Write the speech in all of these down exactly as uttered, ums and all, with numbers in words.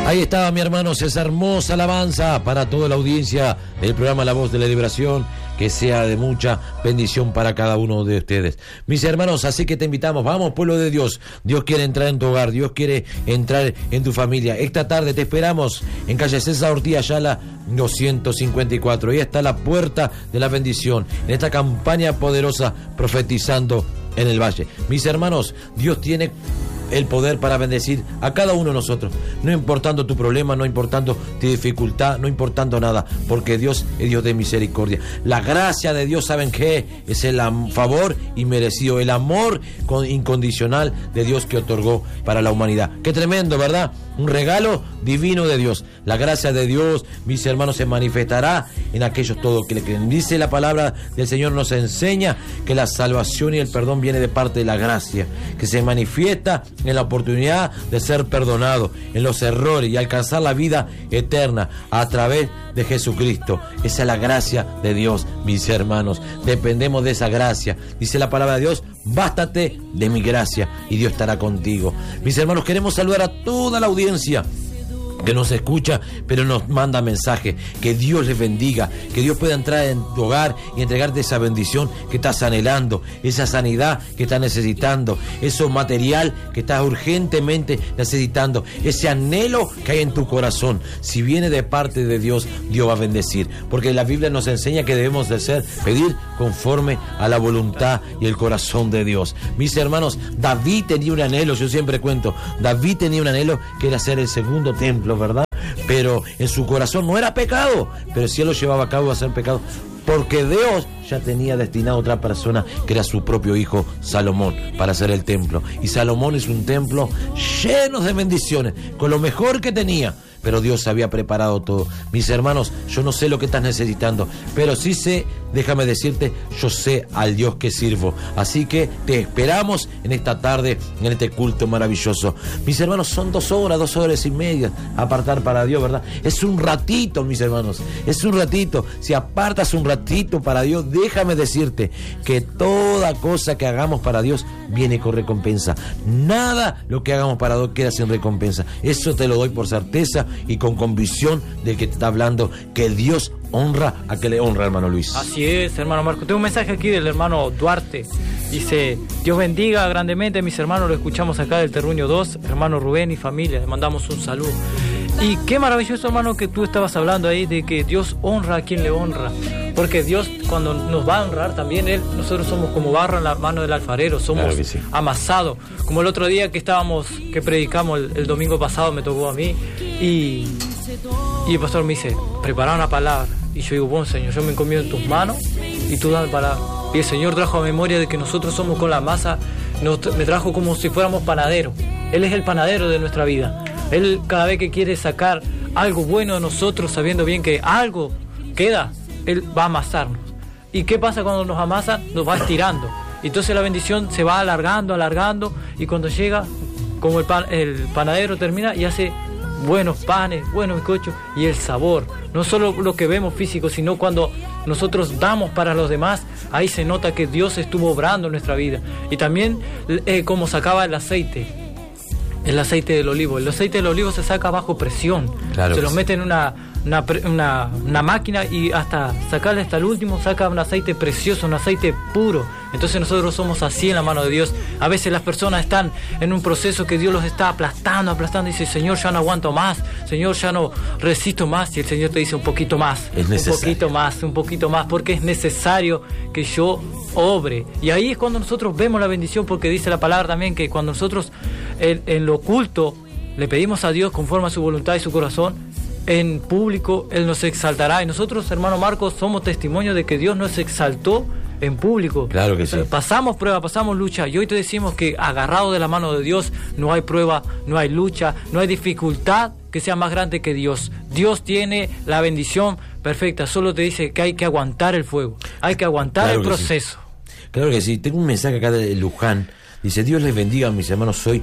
Ahí estaba, mi hermano, esa hermosa alabanza para toda la audiencia del programa La Voz de la Liberación, que sea de mucha bendición para cada uno de ustedes. Mis hermanos, así que te invitamos, vamos, pueblo de Dios. Dios quiere entrar en tu hogar, Dios quiere entrar en tu familia. Esta tarde te esperamos en calle César Ortiz Ayala doscientos cincuenta y cuatro. Ahí está la puerta de la bendición, en esta campaña poderosa profetizando en el valle. Mis hermanos, Dios tiene el poder para bendecir a cada uno de nosotros, no importando tu problema, no importando tu dificultad, no importando nada, porque Dios es Dios de misericordia. La gracia de Dios, ¿saben qué? Es el favor inmerecido, el amor incondicional de Dios que otorgó para la humanidad. Qué tremendo, ¿verdad? Un regalo divino de Dios. La gracia de Dios, mis hermanos, se manifestará en aquellos todos que le creen. Dice la palabra del Señor, nos enseña que la salvación y el perdón viene de parte de la gracia, que se manifiesta en la oportunidad de ser perdonado, en los errores y alcanzar la vida eterna a través de Jesucristo. Esa es la gracia de Dios, mis hermanos. Dependemos de esa gracia. Dice la palabra de Dios, bástate de mi gracia y Dios estará contigo. Mis hermanos, queremos saludar a toda la audiencia que nos escucha, pero nos manda mensaje. Que Dios les bendiga, que Dios pueda entrar en tu hogar y entregarte esa bendición que estás anhelando, esa sanidad que estás necesitando, eso material que estás urgentemente necesitando, ese anhelo que hay en tu corazón. Si viene de parte de Dios, Dios va a bendecir, porque la Biblia nos enseña que debemos de ser, pedir conforme a la voluntad y el corazón de Dios. Mis hermanos, David tenía un anhelo, yo siempre cuento, David tenía un anhelo que era hacer el segundo templo, ¿verdad? Pero en su corazón no era pecado, pero si él lo llevaba a cabo a ser pecado, porque Dios ya tenía destinado a otra persona que era su propio hijo Salomón para hacer el templo. Y Salomón es un templo lleno de bendiciones, con lo mejor que tenía, pero Dios había preparado todo. Mis hermanos, yo no sé lo que estás necesitando, pero sí sé, déjame decirte, yo sé al Dios que sirvo. Así que te esperamos en esta tarde, en este culto maravilloso. Mis hermanos, son dos horas, dos horas y media apartar para Dios, ¿verdad? Es un ratito, mis hermanos, es un ratito. Si apartas un ratito para Dios, déjame decirte que toda cosa que hagamos para Dios viene con recompensa. Nada lo que hagamos para Dios queda sin recompensa. Eso te lo doy por certeza y con convicción del que te está hablando, que Dios honra a que le honra, hermano Luis. Así es, hermano Marco. Tengo un mensaje aquí del hermano Duarte. Dice, Dios bendiga grandemente, mis hermanos, lo escuchamos acá del Terruño dos, hermano Rubén y familia, le mandamos un saludo. Y qué maravilloso, hermano, que tú estabas hablando ahí de que Dios honra a quien le honra, porque Dios cuando nos va a honrar también, él, nosotros somos como barro en la mano del alfarero, somos claro sí. amasados, como el otro día que estábamos, que predicamos el, el domingo pasado, me tocó a mí, y, y el pastor me dice, prepara una palabra, y yo digo, bueno, Señor, yo me encomiendo en tus manos, y tú dame palabra. Y el Señor trajo a memoria de que nosotros somos con la masa, nos, me trajo como si fuéramos panaderos. Él es el panadero de nuestra vida. Él cada vez que quiere sacar algo bueno de nosotros, sabiendo bien que algo queda, Él va a amasarnos. ¿Y qué pasa cuando nos amasa? Nos va estirando. Entonces la bendición se va alargando, alargando, y cuando llega, como el, pan, el panadero termina y hace buenos panes, buenos bizcochos, y el sabor, no solo lo que vemos físico, sino cuando nosotros damos para los demás, ahí se nota que Dios estuvo obrando en nuestra vida. Y también eh, como sacaba el aceite, el aceite del olivo, el aceite del olivo se saca bajo presión, claro se lo mete en una, una, una, una máquina, y hasta sacarle hasta el último saca un aceite precioso, un aceite puro. Entonces nosotros somos así en la mano de Dios. A veces las personas están en un proceso que Dios los está aplastando, aplastando, y dice, Señor, ya no aguanto más, Señor, ya no resisto más, y el Señor te dice, un poquito más, un poquito más, un poquito más, porque es necesario que yo obre. Y ahí es cuando nosotros vemos la bendición, porque dice la palabra también que cuando nosotros en, en lo oculto le pedimos a Dios conforme a su voluntad y su corazón, en público Él nos exaltará. Y nosotros, hermano Marcos, somos testimonio de que Dios nos exaltó en público. Claro que sí. Pasamos prueba, pasamos lucha, y hoy te decimos que agarrado de la mano de Dios no hay prueba, no hay lucha, no hay dificultad que sea más grande que Dios. Dios tiene la bendición perfecta, solo te dice que hay que aguantar el fuego, hay que aguantar claro el proceso. Sí. Claro que sí. Tengo un mensaje acá de Luján, dice, Dios les bendiga, mis hermanos, soy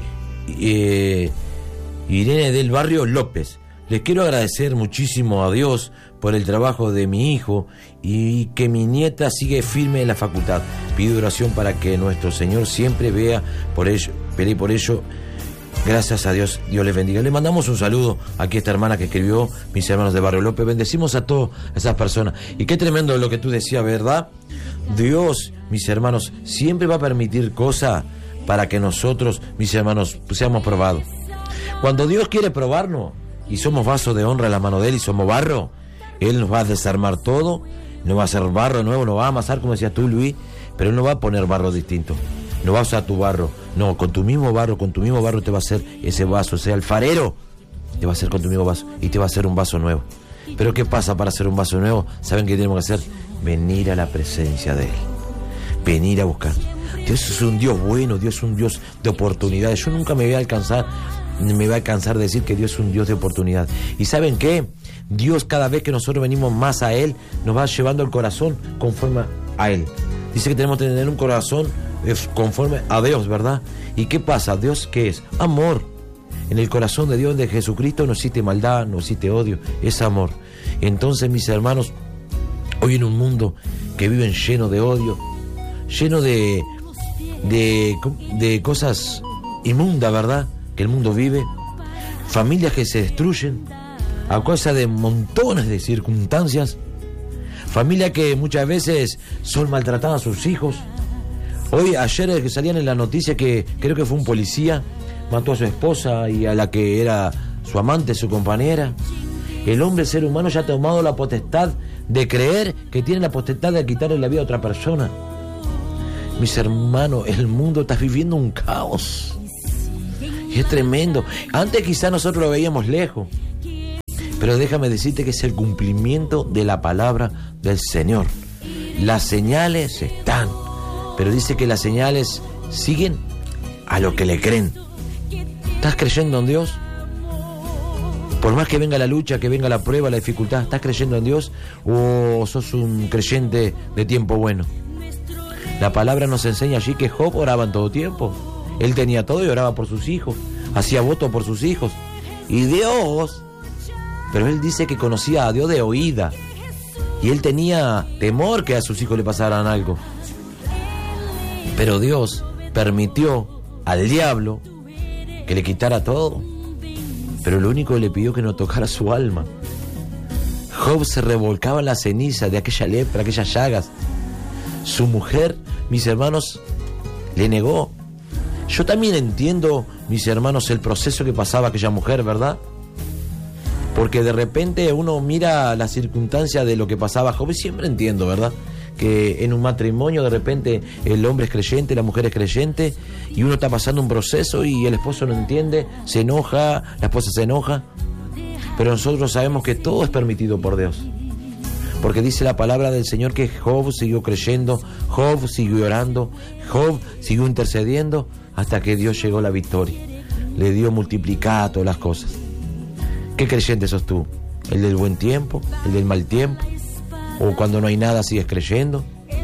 eh, Irene del Barrio López. Les quiero agradecer muchísimo a Dios por el trabajo de mi hijo y que mi nieta sigue firme en la facultad. Pido oración para que nuestro Señor siempre vea por ello, pelee por ello Gracias a Dios, Dios les bendiga. Le mandamos un saludo aquí a esta hermana que escribió, mis hermanos de Barrio López. Bendecimos a todas esas personas. Y qué tremendo lo que tú decías, ¿verdad? Dios, mis hermanos, siempre va a permitir cosas para que nosotros, mis hermanos, seamos probados. Cuando Dios quiere probarnos y somos vasos de honra en la mano de Él y somos barro, Él nos va a desarmar todo, nos va a hacer barro nuevo, nos va a amasar, como decías tú, Luis, pero Él no va a poner barro distinto. No va a usar tu barro, no, con tu mismo barro, con tu mismo barro te va a hacer ese vaso, ese alfarero, te va a hacer con tu mismo vaso y te va a hacer un vaso nuevo. Pero ¿qué pasa para hacer un vaso nuevo? ¿Saben qué tenemos que hacer? Venir a la presencia de Él, venir a buscar. Dios es un Dios bueno, Dios es un Dios de oportunidades. Yo nunca me voy a alcanzar, me voy a cansar de decir que Dios es un Dios de oportunidad. ¿Y saben qué? Dios, cada vez que nosotros venimos más a Él, nos va llevando el corazón conforme a Él. Dice que tenemos que tener un corazón conforme a Dios, ¿verdad? ¿Y qué pasa? ¿Dios qué es? Amor. En el corazón de Dios, de Jesucristo, no existe maldad, no existe odio, es amor. Entonces, mis hermanos, hoy en un mundo que viven lleno de odio, lleno de, de, de cosas inmundas, ¿verdad? Que el mundo vive, familias que se destruyen a causa de montones de circunstancias, familias que muchas veces son maltratadas a sus hijos. Hoy, ayer que salían en la noticia que creo que fue un policía, mató a su esposa y a la que era su amante, su compañera. El hombre, el ser humano, ya ha tomado la potestad de creer que tiene la potestad de quitarle la vida a otra persona. Mis hermanos, el mundo está viviendo un caos. Y es tremendo. Antes quizás nosotros lo veíamos lejos, pero déjame decirte que es el cumplimiento de la palabra del Señor. Las señales están, pero dice que las señales siguen a los que le creen. ¿Estás creyendo en Dios? Por más que venga la lucha, que venga la prueba, la dificultad, ¿estás creyendo en Dios o sos un creyente de tiempo bueno? La palabra nos enseña allí que Job oraba en todo tiempo. Él tenía todo y oraba por sus hijos, hacía voto por sus hijos. Y Dios, pero él dice que conocía a Dios de oída, y él tenía temor que a sus hijos le pasaran algo. Pero Dios permitió al diablo que le quitara todo, pero lo único que le pidió que no tocara su alma. Job se revolcaba en la ceniza de aquella lepra, aquellas llagas. Su mujer, mis hermanos, le negó. Yo también entiendo, mis hermanos, el proceso que pasaba aquella mujer, ¿verdad? Porque de repente uno mira las circunstancias de lo que pasaba a Job y siempre entiendo, ¿verdad? Que en un matrimonio de repente el hombre es creyente, la mujer es creyente, y uno está pasando un proceso y el esposo no entiende, se enoja, la esposa se enoja. Pero nosotros sabemos que todo es permitido por Dios, porque dice la palabra del Señor que Job siguió creyendo, Job siguió orando, Job siguió intercediendo hasta que Dios llegó a la victoria, le dio multiplicada todas las cosas. ¿Qué creyente sos tú? ¿El del buen tiempo? ¿El del mal tiempo? ¿O cuando no hay nada sigues creyendo?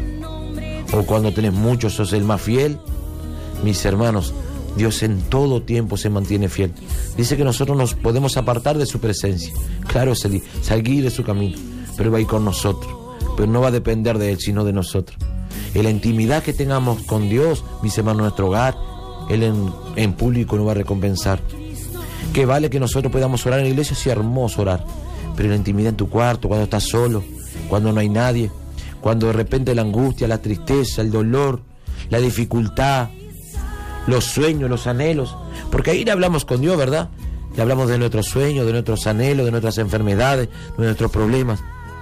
¿O cuando tenés mucho sos el más fiel? Mis hermanos, Dios en todo tiempo se mantiene fiel. Dice que nosotros nos podemos apartar de su presencia, claro, seguir de su camino, pero Él va a ir con nosotros, pero no va a depender de Él, sino de nosotros. En la intimidad que tengamos con Dios, mis hermanos, en nuestro hogar, Él en, en público nos va a recompensar. Que vale que nosotros podamos orar en la iglesia, sí, hermoso orar, pero en la intimidad en tu cuarto, cuando estás solo, cuando no hay nadie, cuando de repente la angustia, la tristeza, el dolor, la dificultad, los sueños, los anhelos, porque ahí le hablamos con Dios, ¿verdad? Le hablamos de nuestros sueños, de nuestros anhelos, de nuestras enfermedades, de nuestros problemas.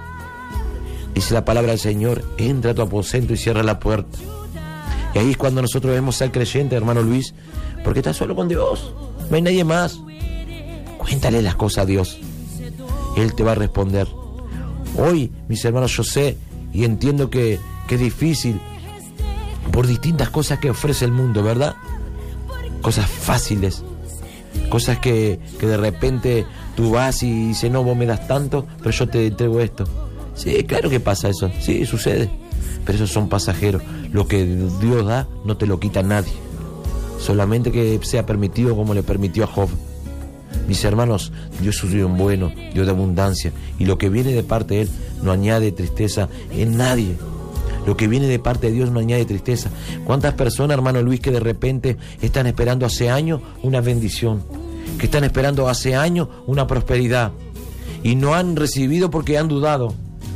Dice la palabra del Señor: entra a tu aposento y cierra la puerta. Y ahí es cuando nosotros debemos ser creyentes, hermano Luis, porque estás solo con Dios, no hay nadie más. Cuéntale las cosas a Dios, Él te va a responder. Hoy, mis hermanos, yo sé y entiendo que, que es difícil por distintas cosas que ofrece el mundo, ¿verdad? Cosas fáciles, cosas que, que de repente tú vas y dices: no, vos me das tanto, pero yo te entrego esto. Sí, claro que pasa eso, sí, sucede, pero esos son pasajeros. Lo que Dios da no te lo quita nadie, solamente que sea permitido como le permitió a Job. Mis hermanos, Dios es un Dios bueno, Dios de abundancia, y lo que viene de parte de Él no añade tristeza en nadie. Lo que viene de parte de Dios no añade tristeza. ¿Cuántas personas, hermano Luis, que de repente están esperando hace años una bendición? Que están esperando hace años una prosperidad y no han recibido porque han dudado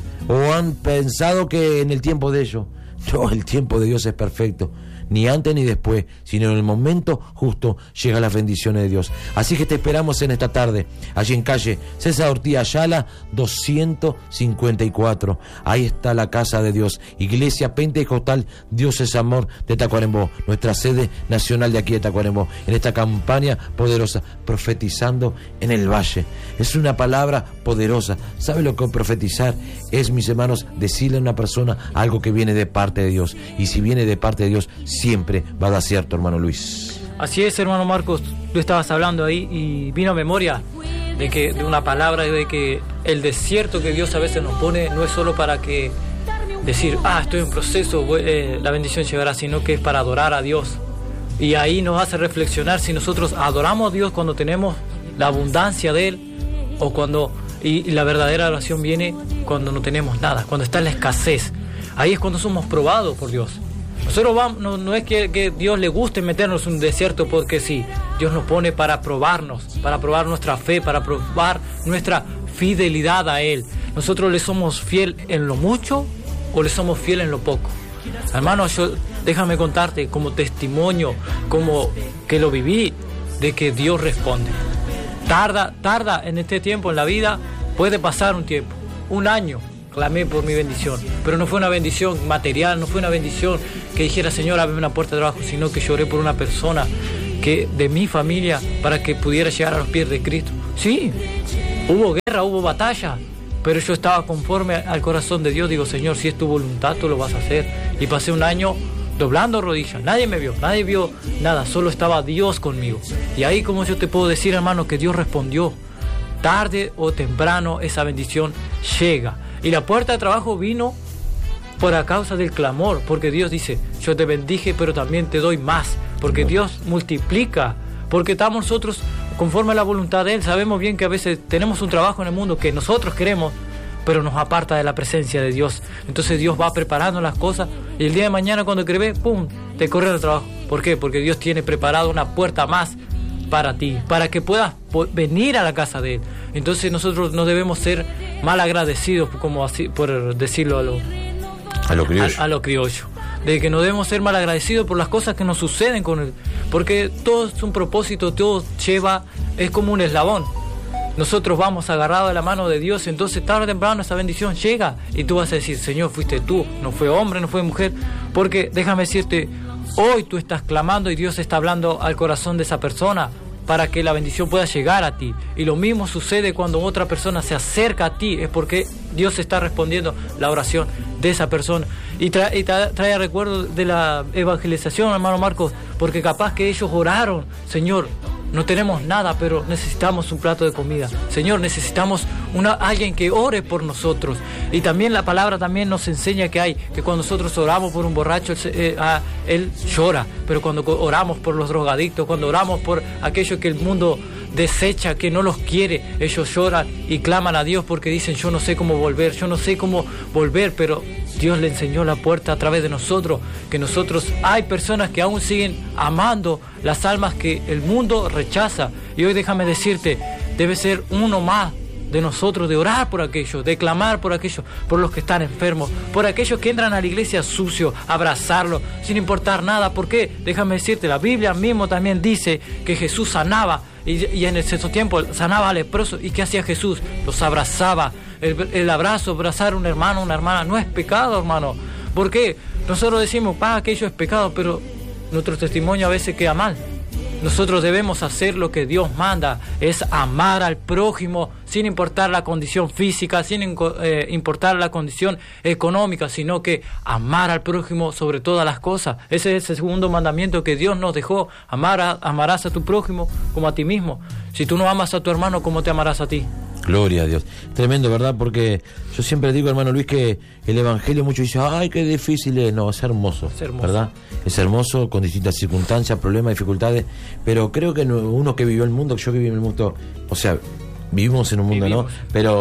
o han pensado que en el tiempo de ellos. No, el tiempo de Dios es perfecto. Ni antes ni después, sino en el momento justo llegan las bendiciones de Dios. Así que te esperamos en esta tarde, allí en calle César Ortiz Ayala doscientos cincuenta y cuatro. Ahí está la casa de Dios, Iglesia Pentecostal Dios es Amor de Tacuarembó, nuestra sede nacional de aquí de Tacuarembó, en esta campaña poderosa, profetizando en el valle. Es una palabra poderosa. ¿Sabe lo que profetizar es, mis hermanos? Decirle a una persona algo que viene de parte de Dios. Y si viene de parte de Dios, siempre va a dar cierto, hermano Luis. Así es, hermano Marcos, tú estabas hablando ahí y vino a memoria de que de una palabra de que el desierto que Dios a veces nos pone no es solo para que decir, ah, estoy en proceso, eh, la bendición llegará, sino que es para adorar a Dios. Y ahí nos hace reflexionar si nosotros adoramos a Dios cuando tenemos la abundancia de Él o cuando, y, y la verdadera oración viene cuando no tenemos nada, cuando está en la escasez. Ahí es cuando somos probados por Dios. Nosotros vamos, no, no es que, que Dios le guste meternos en un desierto porque sí, Dios nos pone para probarnos, para probar nuestra fe, para probar nuestra fidelidad a Él. Nosotros le somos fiel en lo mucho o le somos fiel en lo poco. Hermano, yo, déjame contarte como testimonio, como que lo viví, de que Dios responde. Tarda, tarda en este tiempo en la vida, puede pasar un tiempo, un año. Clamé por mi bendición, pero no fue una bendición material, no fue una bendición que dijera, Señor, ábreme una puerta de trabajo, sino que lloré por una persona que de mi familia para que pudiera llegar a los pies de Cristo. Sí, hubo guerra, hubo batalla, pero yo estaba conforme al corazón de Dios. Digo, Señor, si es tu voluntad, tú lo vas a hacer. Y pasé un año doblando rodillas, nadie me vio, nadie vio nada, solo estaba Dios conmigo. Y ahí, como yo te puedo decir, hermano, que Dios respondió. Tarde o temprano esa bendición llega. Y la puerta de trabajo vino por a causa del clamor, porque Dios dice, yo te bendije, pero también te doy más, porque Dios multiplica, porque estamos nosotros conforme a la voluntad de Él. Sabemos bien que a veces tenemos un trabajo en el mundo que nosotros queremos, pero nos aparta de la presencia de Dios. Entonces Dios va preparando las cosas y el día de mañana cuando crees, ¡pum!, te corre el trabajo. ¿Por qué? Porque Dios tiene preparado una puerta más para ti, para que puedas venir a la casa de Él. Entonces nosotros no debemos ser mal agradecidos, como así, por decirlo a lo, a lo criollo. A, a lo criollo. De que no debemos ser mal agradecidos por las cosas que nos suceden con Él. Porque todo es un propósito, todo lleva, es como un eslabón. Nosotros vamos agarrados de la mano de Dios, entonces tarde o temprano esa bendición llega y tú vas a decir, Señor, fuiste tú, no fue hombre, no fue mujer. Porque déjame decirte, hoy tú estás clamando y Dios está hablando al corazón de esa persona para que la bendición pueda llegar a ti. Y lo mismo sucede cuando otra persona se acerca a ti, es porque Dios está respondiendo la oración de esa persona. Y trae, y trae, trae recuerdo de la evangelización, hermano Marcos, porque capaz que ellos oraron, Señor, no tenemos nada, pero necesitamos un plato de comida. Señor, necesitamos una, alguien que ore por nosotros. Y también la palabra también nos enseña que hay, que cuando nosotros oramos por un borracho, él, eh, ah, él llora. Pero cuando oramos por los drogadictos, cuando oramos por aquellos que el mundo desecha, que no los quiere, ellos lloran y claman a Dios porque dicen, yo no sé cómo volver, yo no sé cómo volver, pero Dios le enseñó la puerta a través de nosotros, que nosotros, hay personas que aún siguen amando las almas que el mundo rechaza. Y hoy déjame decirte, debe ser uno más de nosotros de orar por aquellos, de clamar por aquellos, por los que están enfermos, por aquellos que entran a la iglesia sucio, abrazarlos, sin importar nada. ¿Por qué? Déjame decirte, la Biblia mismo también dice que Jesús sanaba, y, y en ese tiempo sanaba a leprosos. ¿Y qué hacía Jesús? Los abrazaba. El, el abrazo, abrazar a un hermano, una hermana, no es pecado, hermano. ¿Por qué? Nosotros decimos, pa, aquello es pecado, pero nuestro testimonio a veces queda mal. Nosotros debemos hacer lo que Dios manda, es amar al prójimo sin importar la condición física, sin eh, importar la condición económica, sino que amar al prójimo sobre todas las cosas. Ese es el segundo mandamiento que Dios nos dejó, amar a, amarás a tu prójimo como a ti mismo. Si tú no amas a tu hermano, ¿cómo te amarás a ti? Gloria a Dios. Tremendo, ¿verdad? Porque yo siempre digo, hermano Luis, que el evangelio muchos dicen, ay, qué difícil es. No, es hermoso, es hermoso, ¿verdad? Es hermoso con distintas circunstancias, problemas, dificultades, pero creo que uno que vivió el mundo, yo que viví en el mundo, o sea, vivimos en un mundo, vivimos, ¿no? Pero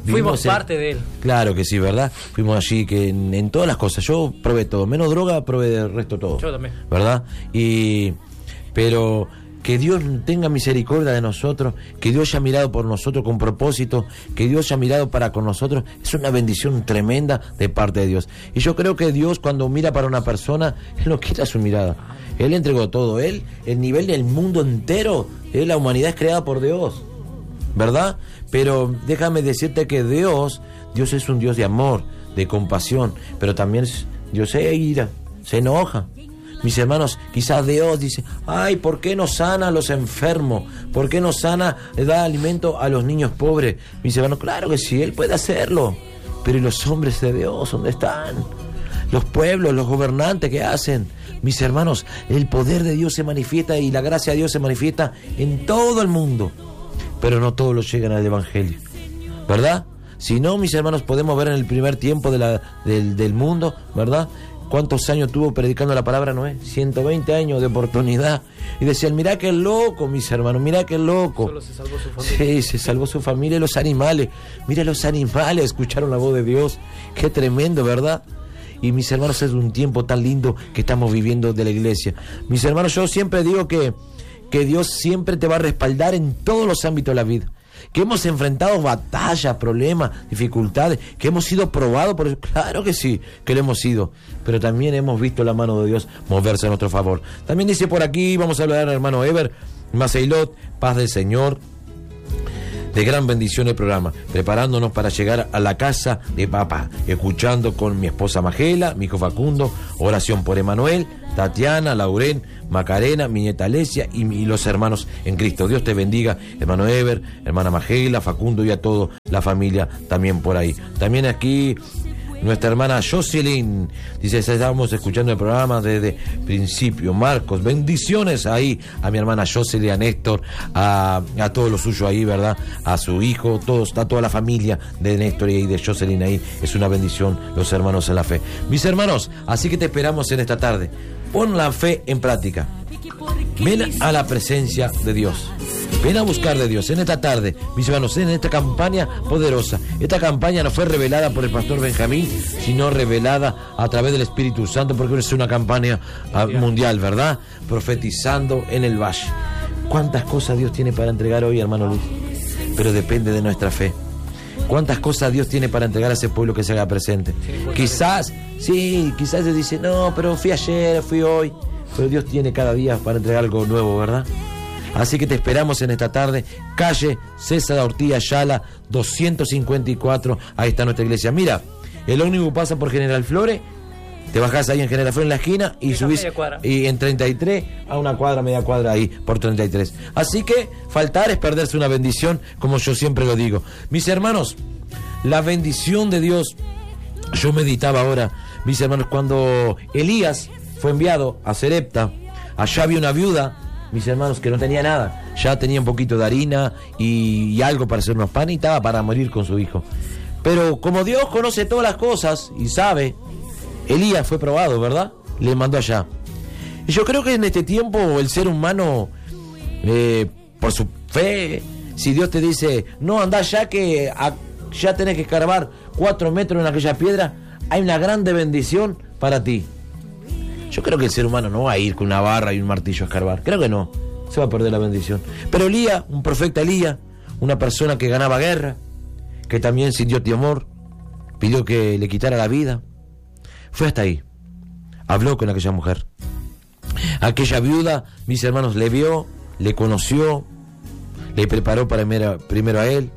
Fuimos en, parte de él. Claro que sí, ¿verdad? Fuimos allí que en, en todas las cosas. Yo probé todo, menos droga, probé el resto todo. Yo también. ¿Verdad? Y pero que Dios tenga misericordia de nosotros, que Dios haya mirado por nosotros con propósito, que Dios haya mirado para con nosotros, es una bendición tremenda de parte de Dios. Y yo creo que Dios, cuando mira para una persona, Él no quita su mirada. Él entregó todo. Él, el nivel del mundo entero, él, la humanidad es creada por Dios, ¿verdad? Pero déjame decirte que Dios, Dios es un Dios de amor, de compasión, pero también es, Dios se ira, se enoja. Mis hermanos, quizás Dios dice, ay, ¿por qué no sana a los enfermos? ¿Por qué no sana, le da alimento a los niños pobres? Mis hermanos, claro que sí, Él puede hacerlo. Pero ¿y los hombres de Dios dónde están? Los pueblos, los gobernantes, ¿qué hacen? Mis hermanos, el poder de Dios se manifiesta y la gracia de Dios se manifiesta en todo el mundo. Pero no todos los llegan al Evangelio, ¿verdad? Si no, mis hermanos, podemos ver en el primer tiempo de la, del, del mundo, ¿verdad? ¿Cuántos años tuvo predicando la palabra Noé? ciento veinte años de oportunidad. Y decían, mirá qué loco, mis hermanos, mirá qué loco. Solo se salvó su familia. Sí, se salvó su familia y los animales. Mira, los animales escucharon la voz de Dios. Qué tremendo, ¿verdad? Y mis hermanos, es un tiempo tan lindo que estamos viviendo de la iglesia. Mis hermanos, yo siempre digo que, que Dios siempre te va a respaldar en todos los ámbitos de la vida. Que hemos enfrentado batallas, problemas, dificultades, que hemos sido probados por eso. Claro que sí, que lo hemos sido, pero también hemos visto la mano de Dios moverse a nuestro favor. También dice por aquí, vamos a hablar al hermano Ever Maceilot, paz del Señor, de gran bendición el programa, preparándonos para llegar a la casa de papá, escuchando con mi esposa Magela, mi hijo Facundo, oración por Emanuel, Tatiana, Lauren, Macarena, mi nieta Alesia y, mi, y los hermanos en Cristo. Dios te bendiga, hermano Ever, hermana Magela, Facundo y a toda la familia también por ahí. También aquí nuestra hermana Jocelyn dice, estábamos escuchando el programa desde principio. Marcos, bendiciones ahí a mi hermana Jocelyn, a Néstor, a, a todos los suyos ahí, ¿verdad? A su hijo, todos, a toda la familia de Néstor y de Jocelyn ahí. Es una bendición los hermanos en la fe. Mis hermanos, así que te esperamos en esta tarde. Pon la fe en práctica. Ven a la presencia de Dios. Ven a buscar de Dios en esta tarde, mis hermanos, en esta campaña poderosa. Esta campaña no fue revelada por el pastor Benjamín, sino revelada a través del Espíritu Santo, porque es una campaña uh, mundial, ¿verdad? Profetizando en el valle. ¿Cuántas cosas Dios tiene para entregar hoy, hermano Luis? Pero depende de nuestra fe. ¿Cuántas cosas Dios tiene para entregar a ese pueblo que se haga presente? Quizás, sí, quizás se dice, no, pero fui ayer, fui hoy. Pero Dios tiene cada día para entregar algo nuevo, ¿verdad? Así que te esperamos en esta tarde, calle César Ortiz Ayala, doscientos cincuenta y cuatro, ahí está nuestra iglesia. Mira, el ómnibus pasa por General Flores, te bajás ahí en General Flores en la esquina y subís y en treinta y tres a una cuadra, media cuadra ahí, por treinta y tres. Así que faltar es perderse una bendición, como yo siempre lo digo. Mis hermanos, la bendición de Dios, yo meditaba ahora, mis hermanos, cuando Elías fue enviado a Serepta, allá había una viuda, mis hermanos, que no tenía nada, ya tenía un poquito de harina y, y algo para hacer unos panes y estaba para morir con su hijo. Pero como Dios conoce todas las cosas y sabe, Elías fue probado, ¿verdad? Le mandó allá. Y yo creo que en este tiempo el ser humano, eh, por su fe, si Dios te dice, no, andá allá que a, ya tenés que escarbar cuatro metros en aquella piedra, hay una grande bendición para ti. Yo creo que el ser humano no va a ir con una barra y un martillo a escarbar. Creo que no. Se va a perder la bendición. Pero Elías, un profeta Elías, una persona que ganaba guerra, que también sintió temor, pidió que le quitara la vida. Fue hasta ahí. Habló con aquella mujer. Aquella viuda, mis hermanos, le vio, le conoció, le preparó para primero, primero a él.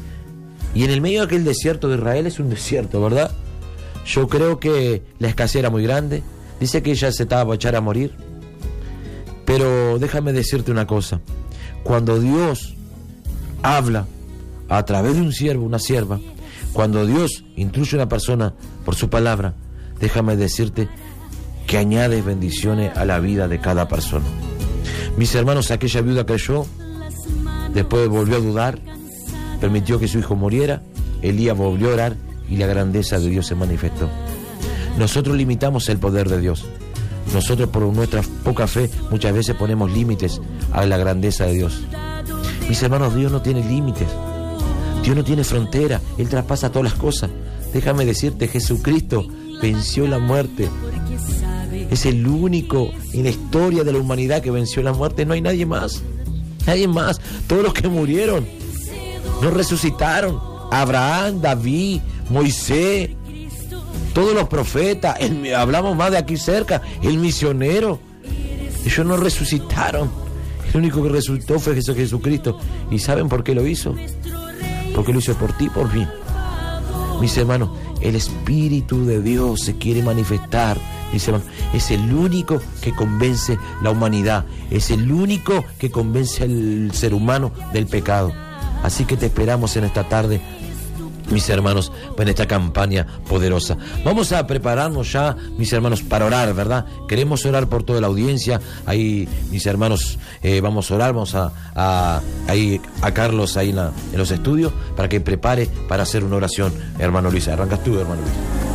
Y en el medio de aquel desierto de Israel, es un desierto, ¿verdad? Yo creo que la escasez era muy grande. Dice que ella se estaba por echar a morir. Pero déjame decirte una cosa. Cuando Dios habla a través de un siervo, una sierva, cuando Dios instruye a una persona por su palabra, déjame decirte que añade bendiciones a la vida de cada persona. Mis hermanos, aquella viuda creyó, después volvió a dudar, permitió que su hijo muriera, Elías volvió a orar y la grandeza de Dios se manifestó. Nosotros limitamos el poder de Dios. Nosotros por nuestra poca fe muchas veces ponemos límites a la grandeza de Dios. Mis hermanos, Dios no tiene límites. Dios no tiene frontera, Él traspasa todas las cosas. Déjame decirte, Jesucristo venció la muerte. Es el único en la historia de la humanidad que venció la muerte. No hay nadie más. Nadie más. Todos los que murieron no resucitaron. Abraham, David, Moisés, todos los profetas. El, hablamos más de aquí cerca. El misionero. Ellos no resucitaron. El único que resucitó fue Jesucristo. ¿Y saben por qué lo hizo? Porque lo hizo por ti, por mí. Mis hermanos, el Espíritu de Dios se quiere manifestar. Mis hermanos, es el único que convence la humanidad. Es el único que convence al ser humano del pecado. Así que te esperamos en esta tarde, mis hermanos, en esta campaña poderosa. Vamos a prepararnos ya, mis hermanos, para orar, ¿verdad? Queremos orar por toda la audiencia. Ahí, mis hermanos, eh, vamos a orar, vamos a, a, ahí, a Carlos ahí en, la, en los estudios para que prepare para hacer una oración. Hermano Luis, arrancas tú, hermano Luis.